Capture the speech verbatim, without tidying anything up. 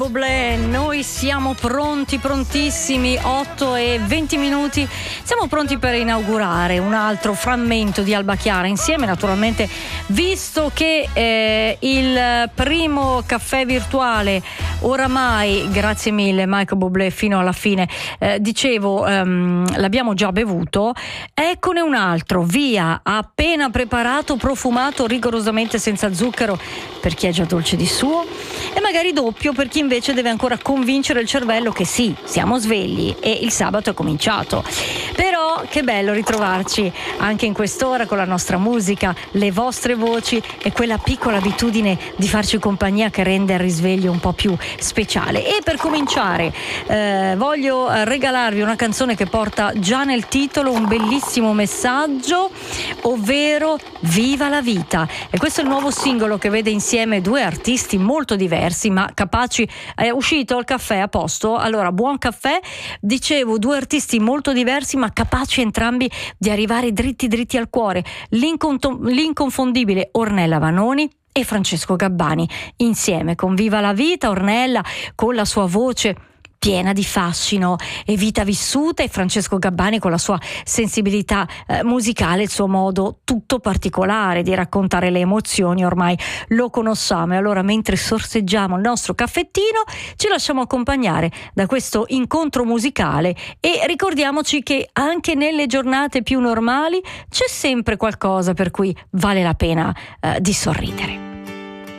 Bublé, noi siamo pronti, prontissimi, otto e venti minuti, siamo pronti per inaugurare un altro frammento di Alba Chiara insieme, naturalmente, visto che eh, il primo caffè virtuale oramai, grazie mille Michael Bublé, fino alla fine, eh, dicevo, ehm, l'abbiamo già bevuto, eccone un altro, via, appena preparato, profumato, rigorosamente senza zucchero per chi è già dolce di suo, e magari doppio per chi invece deve ancora convincere il cervello che sì, siamo svegli e il sabato è cominciato. Però che bello ritrovarci anche in quest'ora con la nostra musica, le vostre voci e quella piccola abitudine di farci compagnia che rende il risveglio un po' più speciale. E per cominciare eh, voglio regalarvi una canzone che porta già nel titolo un bellissimo messaggio, ovvero Viva la vita. E questo è il nuovo singolo che vede insieme due artisti molto diversi ma capaci. È uscito il caffè a posto? Allora, buon caffè. Dicevo, due artisti molto diversi ma capaci entrambi di arrivare dritti dritti al cuore. L'incont- l'inconfondibile Ornella Vanoni e Francesco Gabbani insieme con Viva la vita. Ornella con la sua voce piena di fascino e vita vissuta, e Francesco Gabbani con la sua sensibilità eh, musicale, il suo modo tutto particolare di raccontare le emozioni, ormai lo conosciamo. E allora, mentre sorseggiamo il nostro caffettino, ci lasciamo accompagnare da questo incontro musicale e ricordiamoci che anche nelle giornate più normali c'è sempre qualcosa per cui vale la pena eh, di sorridere.